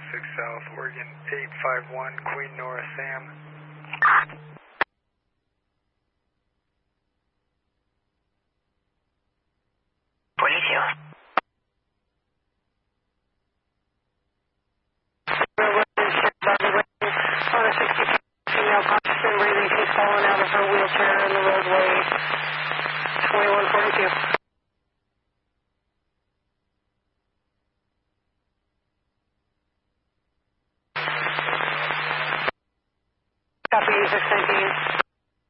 South, Oregon 851, Queen Nora Sam. Buenísimo. On a 60 female Boston breathing, she's fallen out of her wheelchair in the roadway. 2142. Copy 619.